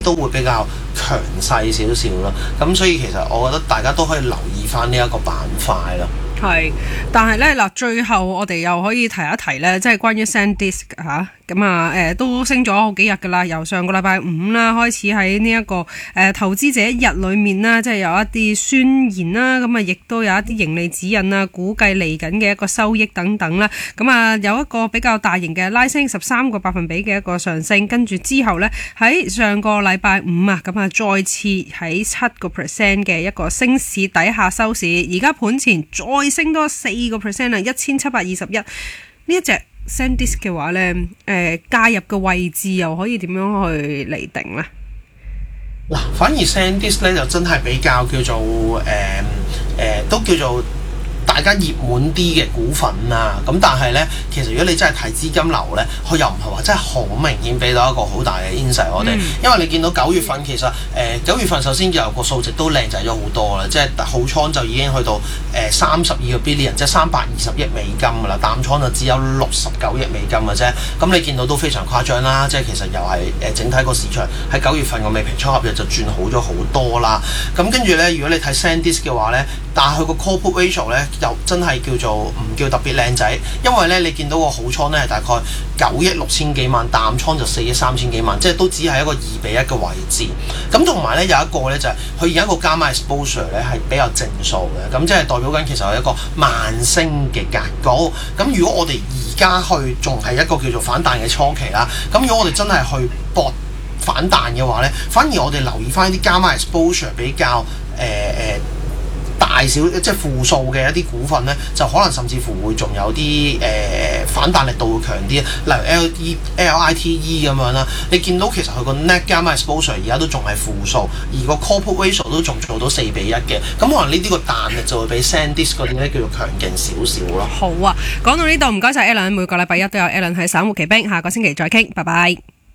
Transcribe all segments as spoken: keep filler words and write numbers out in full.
都會比較強勢少少咯。咁所以其實我覺得大家都可以留意翻呢一個板塊咯。 係，但係咧嗱，最後我哋又可以提一提咧，即係關於 SanDisk 嚇，咁啊誒都升咗好幾日噶啦，由上個禮拜五啦開始喺呢一個誒、呃、投資者日裏面啦，即係有一啲宣言啦，咁啊亦都有一啲盈利指引啦，估計嚟緊嘅一個收益等等啦，咁啊有一個比較大型嘅拉升十三個百分比嘅一個上升，跟住之後咧喺上個禮拜五啊，咁啊再次喺七個 percent 嘅一個升市底下收市，而家盤前再升多四個 percent 啊，一千七百二十一。呢一隻 SanDisk 嘅話咧，誒、呃、介入嘅位置又可以點樣去釐定咧？ 嗱，反而 SanDisk 咧就真係比較叫做誒誒、呃呃，都叫做大家熱門啲嘅股份啊。咁但係咧，其實如果你真係睇資金流咧，佢又唔係話真係好明顯俾到一個好大嘅 insight 我哋，嗯、因為你見到九月份其實誒九、呃、月份首先有個數值都靚仔咗好多啦，即係好倉就已經去到誒三十二個 billion， 即係三百二十億美金噶啦，淡倉就只有六十九億美金嘅啫。咁你見到都非常誇張啦，即係其實又係誒整體個市場喺九月份個未平倉合約就轉好咗好多啦。咁跟住咧，如果你睇 SanDisk 嘅話咧，但係佢個 call put ratio 咧又真係叫做唔叫特別靚仔，因為咧你見到個好倉咧係大概九億六千幾萬，淡倉就四億三千幾萬，即係都只係一個二比一嘅位置。咁同埋咧有一個咧就係佢而家個加碼 exposure 咧係比較正數嘅，咁即係代表緊其實係一個慢升嘅格局。咁如果我哋而家去仲係一個叫做反彈嘅初期啦，咁如果我哋真係去搏反彈嘅話咧，反而我哋留意翻啲加碼 exposure 比較誒誒、呃、大小即係負數嘅一啲股份咧，就可能甚至乎會仲有啲誒、呃、反彈力度會強啲，例如 L E L I T E 咁樣啦。你見到其實佢個 net gamma exposure 而家都仲係負數，而個 call put ratio 都仲做到四比一嘅，咁可能呢啲個彈力就會比 SanDisk 嗰啲咧叫做強勁少少咯。 好啊，講到呢度唔該晒 Alan， 每個禮拜一都有 Alan 喺散戶奇兵，下個星期再傾，拜拜。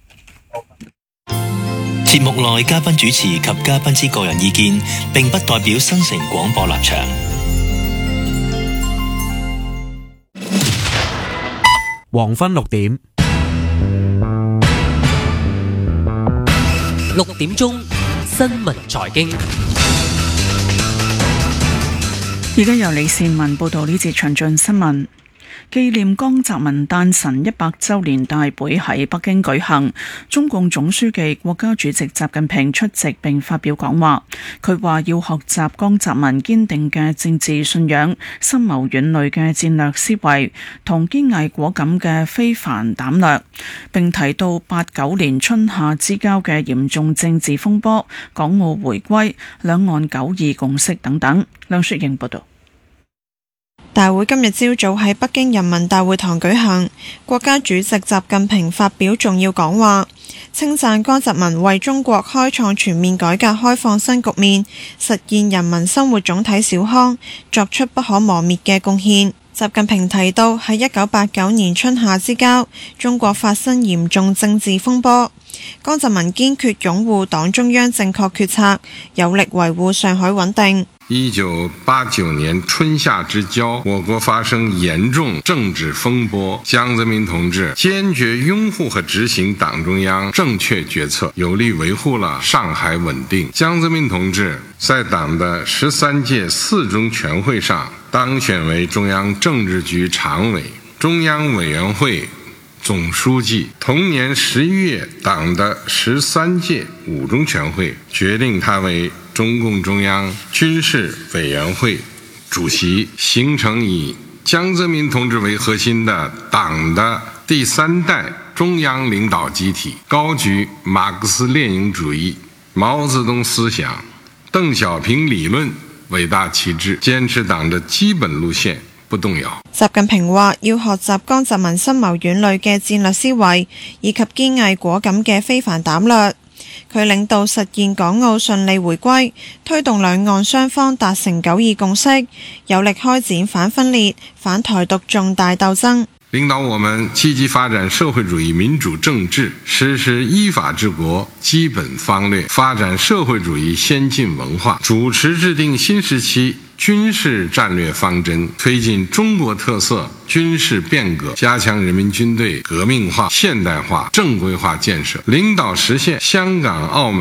節目內嘉賓主持及嘉賓之個人意見並不代表新城廣播立場。 黃昏六點， 六點鐘新聞財經。 而家由李善文報道呢節詳盡新聞。紀念江澤民誕辰一百周年大會喺北京舉行，中共總書記、國家主席習近平出席並發表講話。佢話要學習江澤民堅定嘅政治信仰、深謀遠慮嘅戰略思維同堅毅果敢嘅非凡膽略，並提到八九年春夏之交嘅嚴重政治風波、港澳回歸、兩岸九二共識等等。梁雪瑩報道。 大會今日朝早喺北京人民大會堂舉行，國家主席習近平發表重要講話，稱讚江澤民為中國開創全面改革開放新局面，實現人民生活總體小康，作出不可磨滅嘅貢獻。習近平提到喺一九八九年春夏之交，中國發生嚴重政治風波，江澤民堅決擁護黨中央正確決策，有力維護上海穩定。 一九八九年春夏之交，我國發生嚴重政治風波，江澤民同志堅決擁護和執行黨中央正確決策，有力維護了上海穩定。江澤民同志在黨的十三屆四中全會上當選為中央政治局常委、中央委員會總書記。同年十一月，黨的十三屆五中全會決定他為中共中央軍事委員會主席，形成以江澤民同志為核心的黨的第三代中央領導集體，高舉馬克思列寧主義、毛澤東思想、鄧小平理論偉大旗幟，堅持黨的基本路線不動搖。 習近平話要學習江澤民深謀遠慮嘅戰略思維，以及堅毅果敢嘅非凡膽略。佢領導實現港澳順利回歸，推動兩岸雙方達成九二共識，有力開展反分裂、反台獨重大鬥爭。 領導我們積極發展社會主義民主政治，實施依法治國基本方略，發展社會主義先進文化，主持制定新時期軍事戰略方針，推進中國特色軍事變革，加強人民軍隊革命化、現代化、正規化建設，領導實現香港、澳門